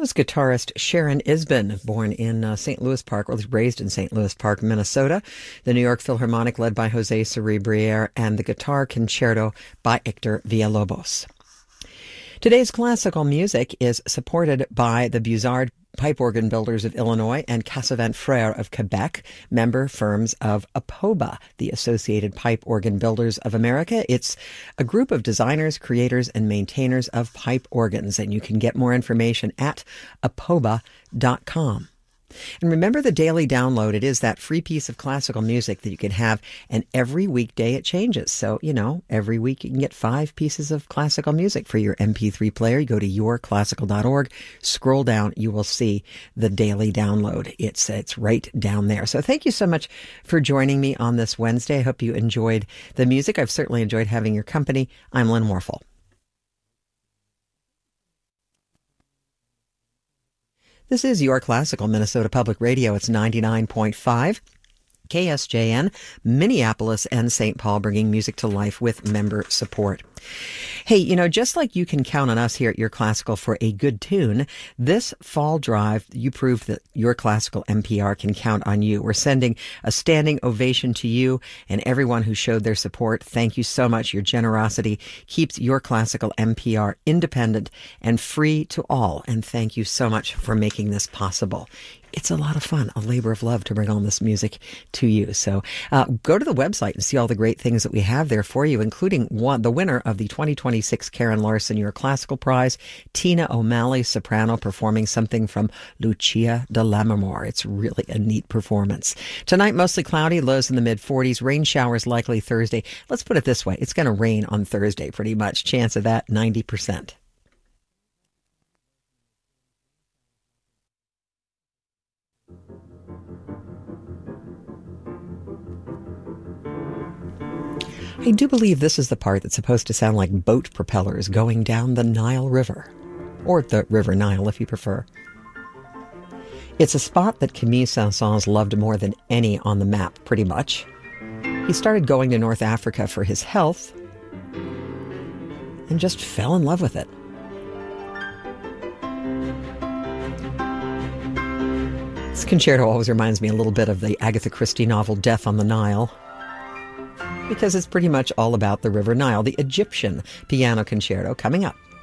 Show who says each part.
Speaker 1: was guitarist Sharon Isbin, born in St. Louis Park, or raised in St. Louis Park, Minnesota. The New York Philharmonic, led by Jose Cerebriere, and the Guitar Concerto by Hector Villalobos. Today's classical music is supported by the Bussard Pipe Organ Builders of Illinois and Cassavant Frères of Quebec, member firms of APOBA, the Associated Pipe Organ Builders of America. It's a group of designers, creators, and maintainers of pipe organs, and you can get more information at apoba.com. And remember the daily download. It is that free piece of classical music that you can have, and every weekday it changes. So, every week you can get 5 pieces of classical music for your MP3 player. You go to yourclassical.org, scroll down, you will see the daily download. It's right down there. So thank you so much for joining me on this Wednesday. I hope you enjoyed the music. I've certainly enjoyed having your company. I'm Lynn Warfel. This is Your Classical Minnesota Public Radio. It's 99.5 KSJN, Minneapolis and St. Paul, bringing music to life with member support. Hey, just like you can count on us here at Your Classical for a good tune, this fall drive, you prove that Your Classical NPR can count on you. We're sending a standing ovation to you and everyone who showed their support. Thank you so much. Your generosity keeps Your Classical NPR independent and free to all. And thank you so much for making this possible. It's a lot of fun, a labor of love to bring all this music to you. So go to the website and see all the great things that we have there for you, including the winner of the 2026 Karen Larson Your Classical Prize, Tina O'Malley, soprano, performing something from Lucia de Lammermoor. It's really a neat performance. Tonight, mostly cloudy, lows in the mid-40s, rain showers likely Thursday. Let's put it this way. It's going to rain on Thursday, pretty much. Chance of that, 90%. I do believe this is the part that's supposed to sound like boat propellers going down the Nile River, or the River Nile if you prefer. It's a spot that Camille Saint-Saëns loved more than any on the map, pretty much. He started going to North Africa for his health and just fell in love with it. This concerto always reminds me a little bit of the Agatha Christie novel Death on the Nile, because it's pretty much all about the River Nile. The Egyptian Piano Concerto coming up.